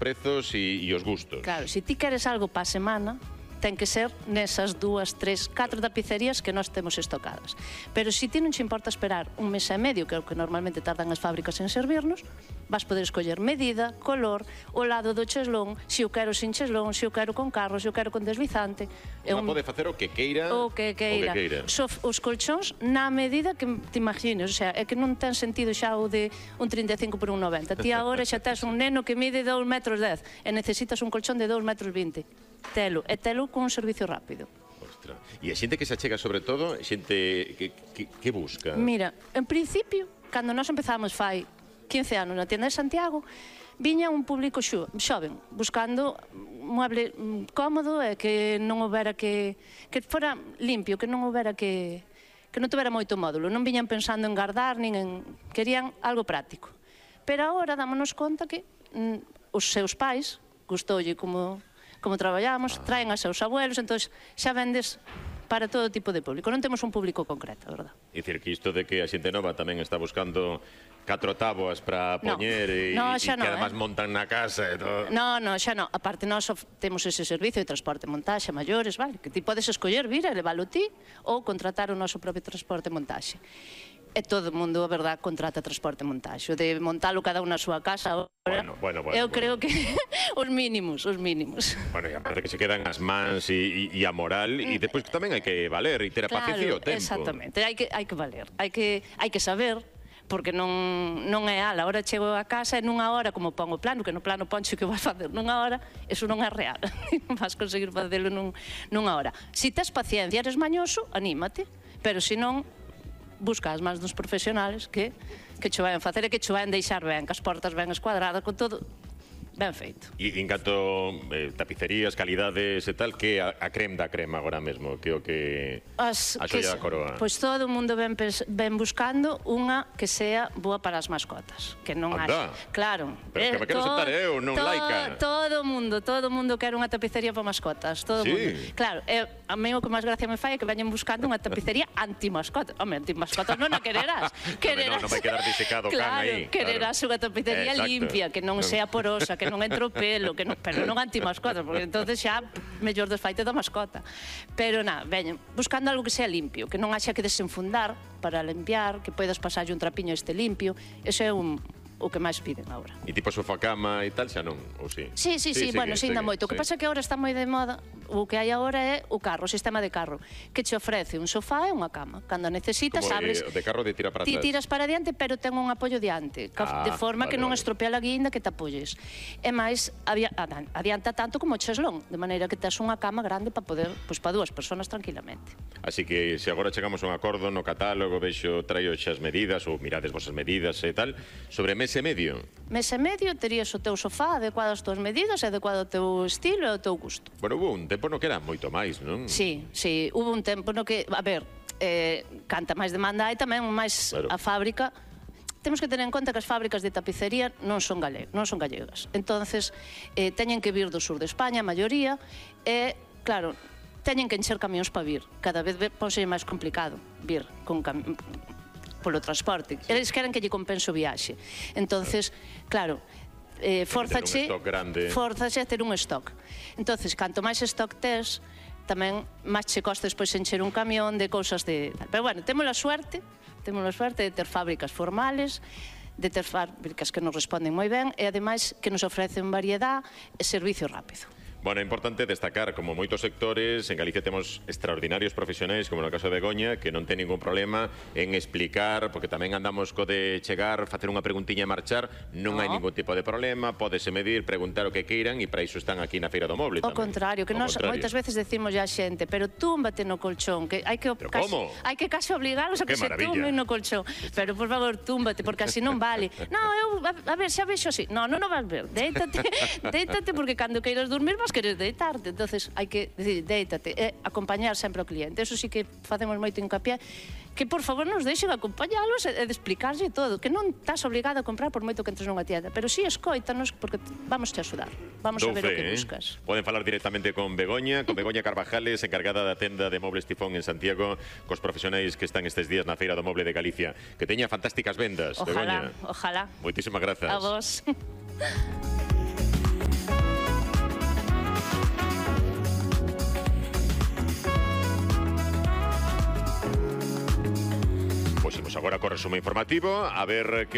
prezos e os gustos. Claro, se ti queres algo para a semana, ten que ser nesas 2, 3, 4 tapicerías que nós temos estocadas. Pero se ti non te importa esperar un mes e medio, que é o que normalmente tardan as fábricas en servirnos, vas poder escoller medida, color, o lado do cheslón, se o quero sin cheslón, se o quero con carro, se o quero con deslizante. Pode facer o que queira. O que queira. Os colchóns na medida que te imagines, o sea, é que non ten sentido xa o de un 35 por un 90. Ti agora xa tes un neno que mide 2 metros 10 e necesitas un colchón de 2 metros 20. Telo con un servicio rápido. Ostras. E a xente que se achega sobre todo, xente que busca? Mira, en principio, cando nós empezamos fai 15 anos na tienda de Santiago, viña un público xoven, buscando un mueble cómodo e que non houbera que fora limpio, que non houbera que non tuvera moito módulo, non viñan pensando en guardar, nin en... querían algo práctico. Pero agora dámonos conta que os seus pais gustoulle como traballamos, traen a seus abuelos, entón xa vendes para todo tipo de público. Non temos un público concreto, verdad? É dicir, que isto de que a xente nova tamén está buscando 4 táboas para poñer e que además montan na casa e todo. Non, xa non. Aparte, nós temos ese servicio de transporte e montaxe a maiores, vale? Que ti podes escoller vir e leválo ti ou contratar o noso propio transporte e montaxe. E todo o mundo, a verdad, contrata transporte e montaxe. De montalo cada un na súa casa, bueno, eu creo que os mínimos. Bueno, e aparte que se quedan as mans e a moral, e depois tamén hai que valer e ter a paciencia e o tempo. Exactamente, hai que valer, hai que saber, porque non é ala. Ahora chego a casa e nunha hora, como pon o plano, que no plano poncho que vas facer nunha hora, eso non é real. Vas conseguir facelo nunha hora. Se tes paciencia, eres mañoso, anímate, pero se non, busca as mans dos profesionales que cho van facer e que cho van deixar ben, que as portas ben escuadradas, con todo ben feito. E en canto tapicerías, calidades e tal, que a creme da crema agora mesmo, que o que a xoia da coroa? Pois todo o mundo ven buscando unha que sea boa para as mascotas, que non haxa. Claro. Pero que me quero sentar eu, non laica. Todo o mundo quer unha tapicería para mascotas, todo o mundo. Claro, a mí o que máis gracia me fai é que veñen buscando unha tapicería anti-mascotas. Home, anti-mascotas non a quererás. Non vai quedar disecado can aí. Claro, quererás unha tapicería limpia, que non sea porosa, que non entre o pelo, pero non anti-mascotas, porque entonces xa mellor desfaite da mascota. Pero veñen, buscando algo que sea limpio, que non haxa que desenfundar para limpiar, que poidas pasarlle un trapiño este limpio. Eso é o que máis piden agora. E tipo sofacama e tal, xa non, ou si? Sí, bueno, sí, ainda moito. O que pasa é que agora está moi de moda, o que hai agora é o carro, o sistema de carro, que te ofrece un sofá e unha cama. Cando necesitas, abres... Como de carro de tirar para atrás. Ti tiras para diante, pero ten un apoio diante, de forma que non estropea a guinda que te apoyes. E máis, adianta tanto como o cheslón, de maneira que tes unha cama grande para poder, pois para 2 persoas tranquilamente. Así que, se agora chegamos a un acordo no catálogo, vexo, traio xas medidas, ou mirades vosas medidas e tal, sobre mes e medio. Mes e medio terías o teu sofá adecuado ás tuas medidas, adecuado ao teu estilo e ao teu gusto. Bueno, hubo un tempo no que era moito máis, non? Sí, hubo un tempo no que, a ver, canta máis demanda hai tamén máis a fábrica. Temos que tener en conta que as fábricas de tapicería non son gallegas. Entonces, teñen que vir do sur de España, a maioría, e, claro, teñen que encher camións para vir. Cada vez ponse máis complicado vir con polo transporte. Eles queren que lle compense o viaxe. Entonces, claro, fórzache a ter un stock. Entonces, canto máis stock tes, tamén máis che costa despois encher un camión de cousas de... Pero bueno, temos a suerte de ter fábricas formales, de ter fábricas que nos responden moi ben e ademais que nos ofrecen variedade e servicio rápido. Bueno, é importante destacar, como moitos sectores, en Galicia temos extraordinarios profesionais, como no caso de Begoña, que non ten ningún problema en explicar, porque tamén andamos co de chegar, facer unha preguntiña e marchar, non hai ningún tipo de problema, pódese medir, preguntar o que queiran, e para iso están aquí na Feira do Moble tamén. O contrario, que nós moitas veces decimos a xente, pero túmbate no colchón, que hai que case obligalos a que se tumben no colchón. Pero, por favor, túmbate, porque así non vale. Non, a ver, xa vexo así. Non vas ver, déitate, porque cando queiras dormir vas queres deitarte, entonces hai que decir, déitate e acompañar sempre ao cliente. Eso sí que facemos moito hincapié, que por favor nos deixen acompañalos e de explicarlle todo, que non estás obligado a comprar por moito que entres nunha tienda, pero sí escoítanos porque vamos te axudar, vamos a ver o que buscas. Poden falar directamente con Begoña Carvajales, encargada da tenda de Mobles Tifón en Santiago, cos profesionais que están estes días na Feira do Moble de Galicia. Que teña fantásticas vendas, Begoña. Ojalá. Moitísimas grazas. A vos. Pois imos agora co resumo informativo, a ver que